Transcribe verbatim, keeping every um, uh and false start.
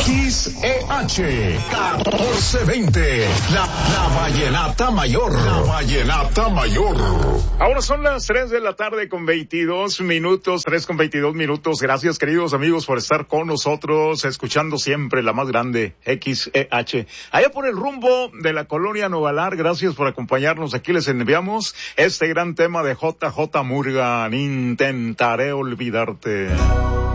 X E H catorce veinte, la, la Vallenata Mayor. La Vallenata Mayor. Ahora son las tres de la tarde con veintidós minutos, tres con veintidós minutos. Gracias, queridos amigos, por estar con nosotros, escuchando siempre la más grande, X E H. Allá por el rumbo de la colonia Novalar, gracias por acompañarnos. Aquí les enviamos este gran tema de J J Murga, Intentaré olvidarte.